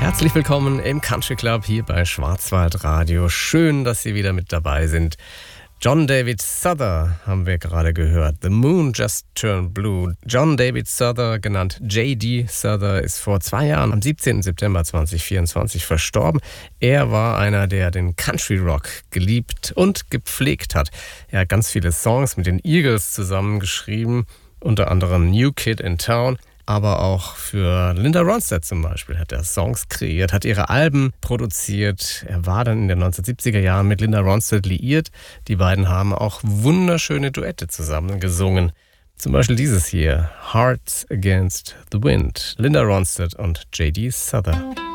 Herzlich willkommen im Country Club hier bei Schwarzwaldradio. Schön, dass Sie wieder mit dabei sind. John David Souther haben wir gerade gehört. The Moon Just Turned Blue. John David Souther, genannt J.D. Souther, ist vor 2 Jahren, am 17. September 2024, verstorben. Er war einer, der den Country Rock geliebt und gepflegt hat. Er hat ganz viele Songs mit den Eagles zusammengeschrieben, unter anderem New Kid in Town. Aber auch für Linda Ronstadt zum Beispiel hat er Songs kreiert, hat ihre Alben produziert. Er war dann in den 1970er Jahren mit Linda Ronstadt liiert. Die beiden haben auch wunderschöne Duette zusammen gesungen. Zum Beispiel dieses hier, Hearts Against the Wind. Linda Ronstadt und J.D. Souther.